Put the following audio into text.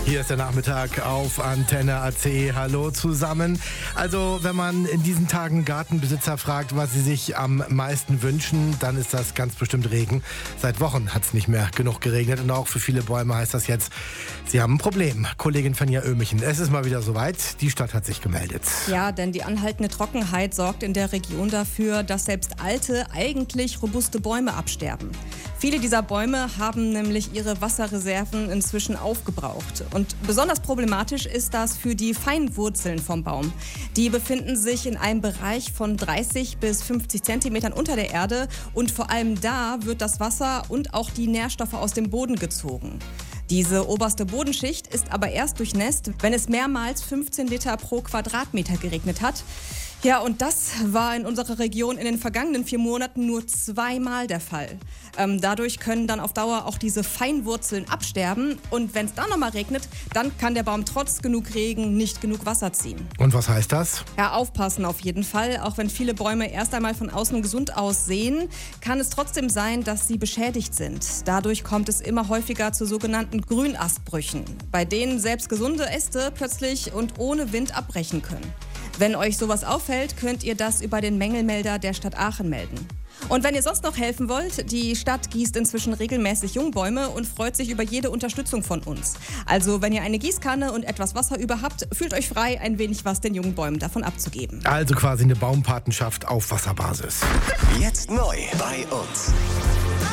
Hier ist der Nachmittag auf Antenne AC. Hallo zusammen. Also, wenn man in diesen Tagen Gartenbesitzer fragt, was sie sich am meisten wünschen, dann ist das ganz bestimmt Regen. Seit Wochen hat es nicht mehr genug geregnet und auch für viele Bäume heißt das jetzt, sie haben ein Problem. Kollegin Fania Ömichen, es ist mal wieder soweit. Die Stadt hat sich gemeldet. Ja, denn die anhaltende Trockenheit sorgt in der Region dafür, dass selbst alte, eigentlich robuste Bäume absterben. Viele dieser Bäume haben nämlich ihre Wasserreserven inzwischen aufgebraucht. Und besonders problematisch ist das für die Feinwurzeln vom Baum. Die befinden sich in einem Bereich von 30 bis 50 Zentimetern unter der Erde und vor allem da wird das Wasser und auch die Nährstoffe aus dem Boden gezogen. Diese oberste Bodenschicht ist aber erst durchnässt, wenn es mehrmals 15 Liter pro Quadratmeter geregnet hat. Ja, und das war in unserer Region in den vergangenen 4 Monaten nur 2-mal der Fall. Dadurch können dann auf Dauer auch diese Feinwurzeln absterben. Und wenn es dann nochmal regnet, dann kann der Baum trotz genug Regen nicht genug Wasser ziehen. Und was heißt das? Ja, aufpassen auf jeden Fall. Auch wenn viele Bäume erst einmal von außen gesund aussehen, kann es trotzdem sein, dass sie beschädigt sind. Dadurch kommt es immer häufiger zu sogenannten Grünastbrüchen, bei denen selbst gesunde Äste plötzlich und ohne Wind abbrechen können. Wenn euch sowas auffällt, könnt ihr das über den Mängelmelder der Stadt Aachen melden. Und wenn ihr sonst noch helfen wollt, die Stadt gießt inzwischen regelmäßig Jungbäume und freut sich über jede Unterstützung von uns. Also wenn ihr eine Gießkanne und etwas Wasser über habt, fühlt euch frei, ein wenig was den jungen Bäumen davon abzugeben. Also quasi eine Baumpatenschaft auf Wasserbasis. Jetzt neu bei uns.